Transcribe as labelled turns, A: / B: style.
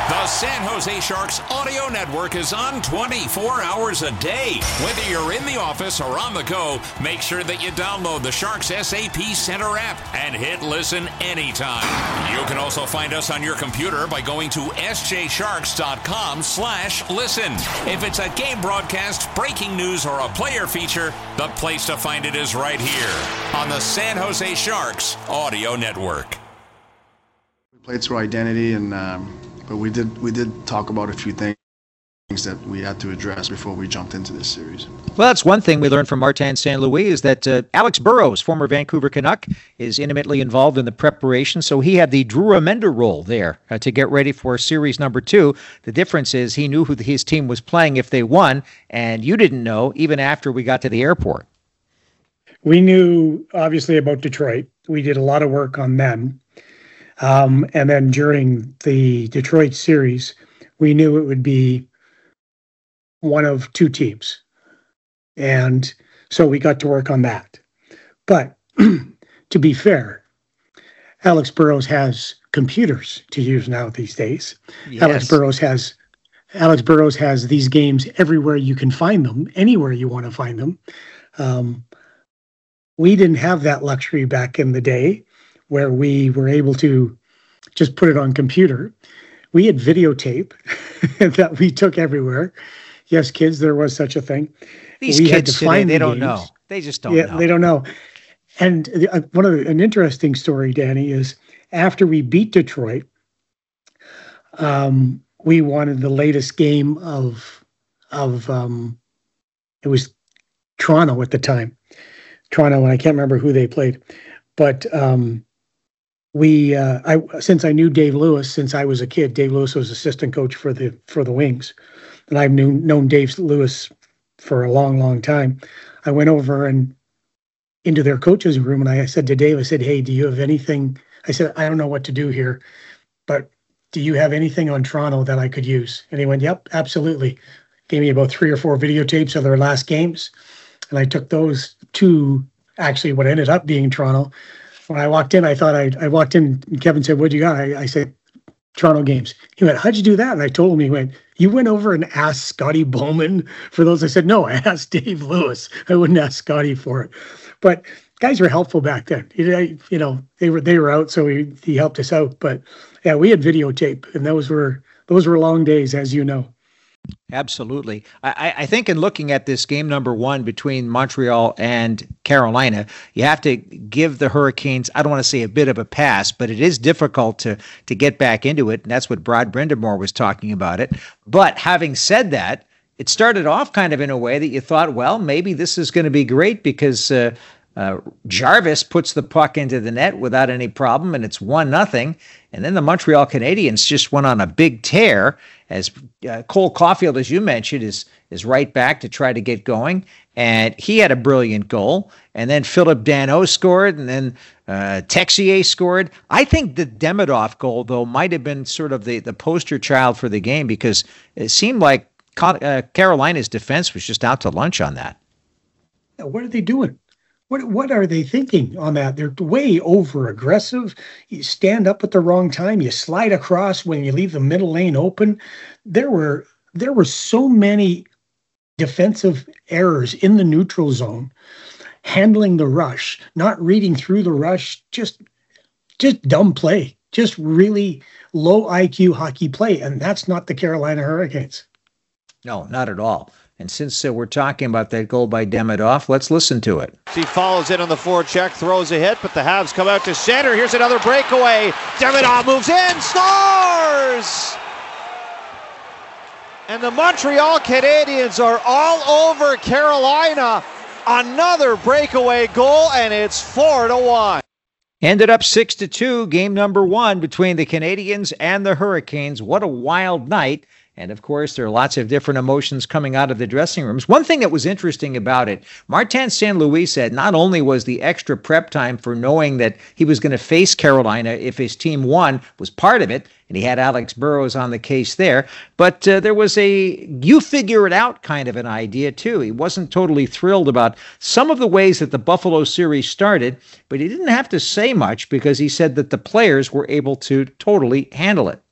A: The San Jose Sharks audio network is on 24 hours a day. Whether you're in the office or on the go, make sure that you download the Sharks SAP Center app and hit listen anytime. You can also find us on your computer by going to sjsharks.com/listen. If it's a game broadcast, breaking news, or a player feature, the place to find it is right here on the San Jose Sharks audio network.
B: We played through identity, and but we did talk about a few things that we had to address before we jumped into this series.
C: Well, that's one thing we learned from Martin St. Louis is that Alex Burrows, former Vancouver Canuck, is intimately involved in the preparation. So he had the Drew Remender role there to get ready for series number 2. The difference is he knew who his team was playing if they won, and you didn't know even after we got to the airport.
D: We knew, obviously, about Detroit. We did a lot of work on them. And then during the Detroit series, we knew it would be one of two teams. And so we got to work on that. But to be fair, Alex Burrows has computers to use now these days. Yes. Alex Burrows has these games everywhere you can find them, anywhere you want to find them. We didn't have that luxury back in the day, where we were able to just put it on computer. We had videotape that we took everywhere. Yes, kids, there was such a thing.
C: These kids today, they don't know. They just don't know.
D: They don't know. And an interesting story, Danny, is after we beat Detroit, we wanted the latest game of it was Toronto at the time. Toronto, and I can't remember who they played. But since I knew Dave Lewis since I was a kid, Dave Lewis was assistant coach for the Wings, and I've known Dave Lewis for a long, long time. I went over and into their coach's room, and I said to Dave, I said, "Hey, do you have anything?" I said, "I don't know what to do here, but do you have anything on Toronto that I could use?" And he went, "Yep, absolutely." Gave me about 3 or 4 videotapes of their last games, and I took those to actually what ended up being Toronto. When I walked in, I thought I walked in, and Kevin said, "What do you got?" I said, "Toronto games." He went, "How'd you do that?" And I told him. He went, "You went over and asked Scotty Bowman for those?" I said, "No, I asked Dave Lewis. I wouldn't ask Scotty for it." But guys were helpful back then. They were out, so he helped us out. But yeah, we had videotape, and those were long days, as you know.
C: Absolutely. I think in looking at this game number 1 between Montreal and Carolina, you have to give the Hurricanes, I don't want to say a bit of a pass, but it is difficult to get back into it. And that's what Brad Brindamore was talking about it. But having said that, it started off kind of in a way that you thought, well, maybe this is going to be great because Jarvis puts the puck into the net without any problem, and it's 1-0. And then the Montreal Canadiens just went on a big tear as Cole Caulfield, as you mentioned, is right back to try to get going. And he had a brilliant goal. And then Philip Danault scored, and then Texier scored. I think the Demidov goal, though, might have been sort of the poster child for the game because it seemed like Carolina's defense was just out to lunch on that.
D: What are they doing? What are they thinking on that? They're way over aggressive. You stand up at the wrong time. You slide across when you leave the middle lane open. There were so many defensive errors in the neutral zone, handling the rush, not reading through the rush, just dumb play, just really low IQ hockey play. And that's not the Carolina Hurricanes.
C: No, not at all. And since we're talking about that goal by Demidov, let's listen to it.
E: He follows in on the forecheck, throws a hit, but the Habs come out to center. Here's another breakaway. Demidov moves in, scores! And the Montreal Canadiens are all over Carolina. Another breakaway goal, and it's 4-1.
C: Ended up 6-2, game number 1 between the Canadiens and the Hurricanes. What a wild night. And, of course, there are lots of different emotions coming out of the dressing rooms. One thing that was interesting about it, Martin St. Louis said not only was the extra prep time for knowing that he was going to face Carolina if his team won was part of it, and he had Alex Burrows on the case there, but there was a you-figure-it-out kind of an idea, too. He wasn't totally thrilled about some of the ways that the Buffalo series started, but he didn't have to say much because he said that the players were able to totally handle it.